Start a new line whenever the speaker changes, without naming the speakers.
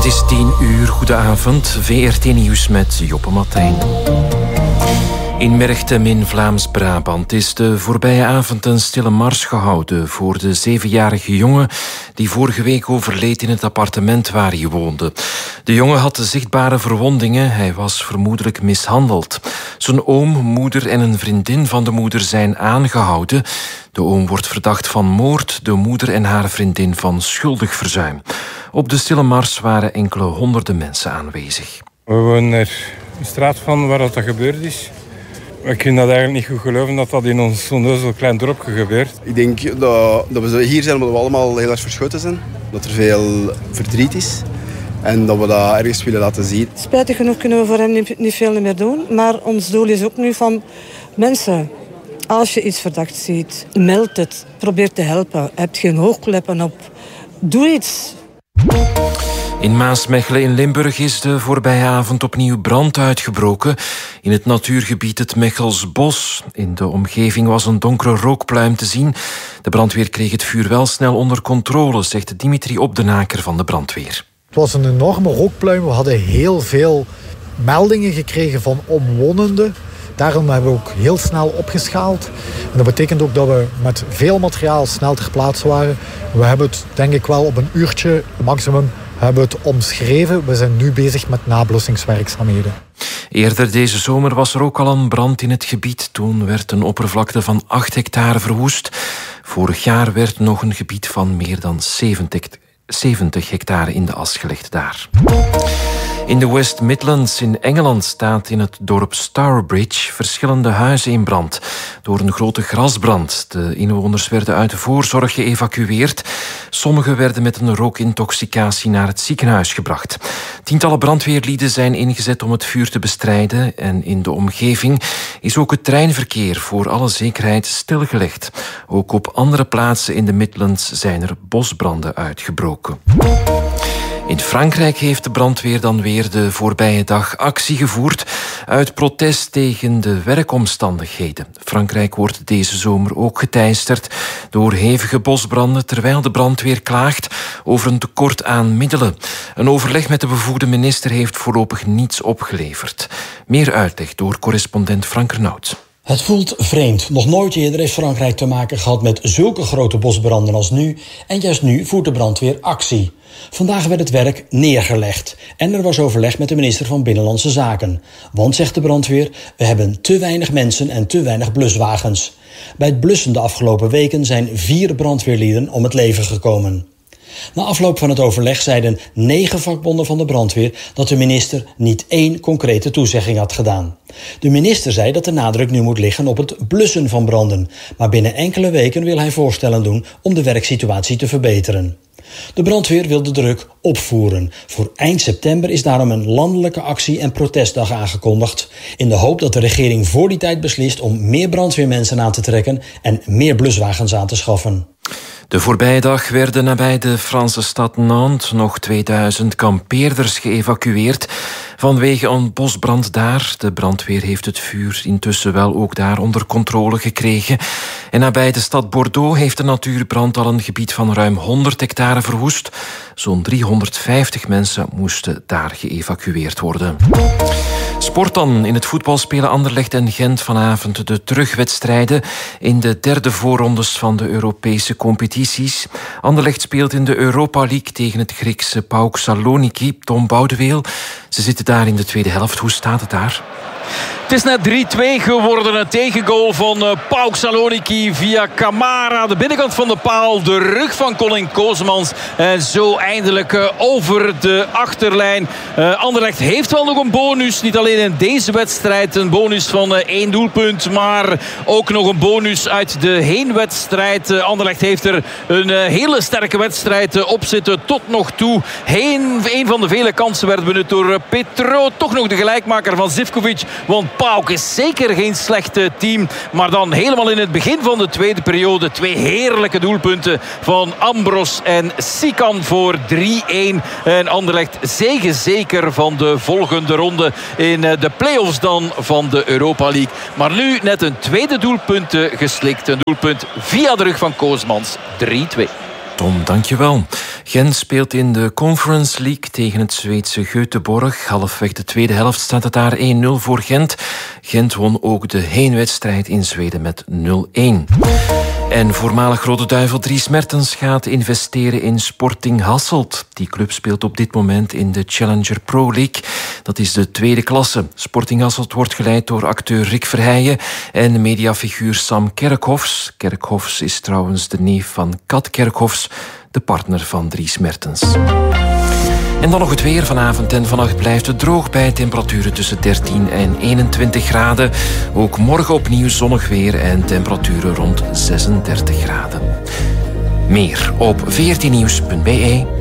Het is 10:00, goedenavond. VRT Nieuws met Joppe Martijn. In Merchtem in Vlaams-Brabant is de voorbije avond een stille mars gehouden voor de 7-jarige jongen die vorige week overleed in het appartement waar hij woonde. De jongen had zichtbare verwondingen, hij was vermoedelijk mishandeld. Zijn oom, moeder en een vriendin van de moeder zijn aangehouden. De oom wordt verdacht van moord, de moeder en haar vriendin van schuldig verzuim. Op de stille mars waren enkele honderden mensen aanwezig.
We wonen er een straat van waar dat gebeurd is. We kunnen dat eigenlijk niet goed geloven dat dat in ons zo'n klein dorpje gebeurt.
Ik denk dat we hier zijn omdat we allemaal heel erg verschoten zijn. Dat er veel verdriet is. En dat we dat ergens willen laten zien.
Spijtig genoeg kunnen we voor hem niet veel meer doen. Maar ons doel is ook nu van mensen. Als je iets verdacht ziet, meld het. Probeer te helpen. Heb geen hoogkleppen op. Doe iets.
In Maasmechelen in Limburg is de voorbije avond opnieuw brand uitgebroken in het natuurgebied het Mechelsbos. In de omgeving was een donkere rookpluim te zien. De brandweer kreeg het vuur wel snel onder controle, zegt Dimitri Opdenaker van de brandweer.
Het was een enorme rookpluim. We hadden heel veel meldingen gekregen van omwonenden. Daarom hebben we ook heel snel opgeschaald. En dat betekent ook dat we met veel materiaal snel ter plaatse waren. We hebben het denk ik wel op een uurtje maximum hebben het omschreven. We zijn nu bezig met nablussingswerkzaamheden.
Eerder deze zomer was er ook al een brand in het gebied. Toen werd een oppervlakte van 8 hectare verwoest. Vorig jaar werd nog een gebied van meer dan 70 hectare in de as gelegd daar. In de West Midlands in Engeland staat in het dorp Stourbridge verschillende huizen in brand door een grote grasbrand. De inwoners werden uit de voorzorg geëvacueerd. Sommigen werden met een rookintoxicatie naar het ziekenhuis gebracht. Tientallen brandweerlieden zijn ingezet om het vuur te bestrijden en in de omgeving is ook het treinverkeer voor alle zekerheid stilgelegd. Ook op andere plaatsen in de Midlands zijn er bosbranden uitgebroken. In Frankrijk heeft de brandweer dan weer de voorbije dag actie gevoerd uit protest tegen de werkomstandigheden. Frankrijk wordt deze zomer ook geteisterd door hevige bosbranden, terwijl de brandweer klaagt over een tekort aan middelen. Een overleg met de bevoegde minister heeft voorlopig niets opgeleverd. Meer uitleg door correspondent Frank Renaud.
Het voelt vreemd. Nog nooit eerder heeft Frankrijk te maken gehad met zulke grote bosbranden als nu. En juist nu voert de brandweer actie. Vandaag werd het werk neergelegd. En er was overleg met de minister van Binnenlandse Zaken. Want, zegt de brandweer, we hebben te weinig mensen en te weinig bluswagens. Bij het blussen de afgelopen weken zijn 4 brandweerlieden om het leven gekomen. Na afloop van het overleg zeiden 9 vakbonden van de brandweer dat de minister niet 1 concrete toezegging had gedaan. De minister zei dat de nadruk nu moet liggen op het blussen van branden. Maar binnen enkele weken wil hij voorstellen doen om de werksituatie te verbeteren. De brandweer wil de druk opvoeren. Voor eind september is daarom een landelijke actie- en protestdag aangekondigd, in de hoop dat de regering voor die tijd beslist om meer brandweermensen aan te trekken en meer bluswagens aan te schaffen.
De voorbije dag werden nabij de Franse stad Nantes nog 2000 kampeerders geëvacueerd vanwege een bosbrand daar. De brandweer heeft het vuur intussen wel ook daar onder controle gekregen. En nabij de stad Bordeaux heeft de natuurbrand al een gebied van ruim 100 hectare verwoest. Zo'n 350 mensen moesten daar geëvacueerd worden. Sport dan. In het voetbal spelen Anderlecht en Gent vanavond de terugwedstrijden in de derde voorrondes van de Europese competities. Anderlecht speelt in de Europa League tegen het Griekse PAOK Saloniki. Tom Boudeweel, ze zitten daar in de tweede helft. Hoe staat het daar?
Het is net 3-2 geworden. Een tegengoal van PAOK Saloniki via Camara. De binnenkant van de paal. De rug van Colin Koosmans. En zo eindelijk over de achterlijn. Anderlecht heeft wel nog een bonus. Niet alleen in deze wedstrijd. Een bonus van 1 doelpunt. Maar ook nog een bonus uit de heenwedstrijd. Anderlecht heeft er een hele sterke wedstrijd op zitten. Tot nog toe. Een van de vele kansen werd benut door Petro. Toch nog de gelijkmaker van Zivkovic. Want PAOK is zeker geen slechte team. Maar dan helemaal in het begin van de tweede periode 2 heerlijke doelpunten van Ambros en Sikan voor 3-1. En Anderlecht zeker van de volgende ronde in de play-offs dan van de Europa League. Maar nu net een tweede doelpunt geslikt. Een doelpunt via de rug van Koosmans. 3-2.
Tom, dankjewel. Gent speelt in de Conference League tegen het Zweedse Göteborg. Halfweg de tweede helft staat het daar 1-0 voor Gent. Gent won ook de heenwedstrijd in Zweden met 0-1. En voormalig Rode Duivel Dries Mertens gaat investeren in Sporting Hasselt. Die club speelt op dit moment in de Challenger Pro League. Dat is de tweede klasse. Sporting Hasselt wordt geleid door acteur Rick Verheijen en mediafiguur Sam Kerkhofs. Kerkhofs is trouwens de neef van Kat Kerkhofs, de partner van Dries Mertens. En dan nog het weer. Vanavond en vannacht blijft het droog bij temperaturen tussen 13 en 21 graden. Ook morgen opnieuw zonnig weer en temperaturen rond 36 graden. Meer op 14nieuws.be.